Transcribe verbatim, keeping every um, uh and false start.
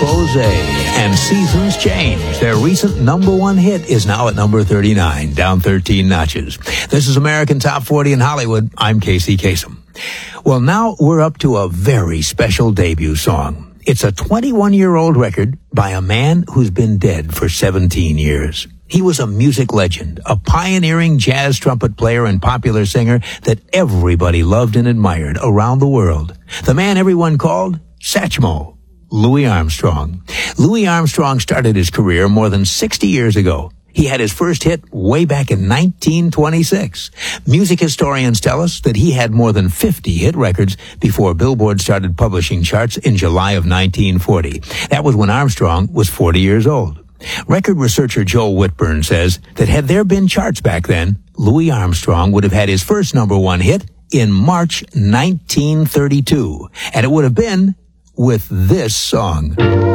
Expose and Seasons Change. Their recent number one hit is now at number thirty-nine, down thirteen notches. This is American Top forty in Hollywood. I'm Casey Kasem. Well, now we're up to a very special debut song. It's a twenty-one-year-old record by a man who's been dead for seventeen years. He was a music legend, a pioneering jazz trumpet player and popular singer that everybody loved and admired around the world. The man everyone called Satchmo, Louis Armstrong. Louis Armstrong started his career more than sixty years ago. He had his first hit way back in nineteen twenty-six. Music historians tell us that he had more than fifty hit records before Billboard started publishing charts in July of nineteen forty. That was when Armstrong was forty years old. Record researcher Joel Whitburn says that had there been charts back then, Louis Armstrong would have had his first number one hit in March nineteen thirty-two, and it would have been with this song.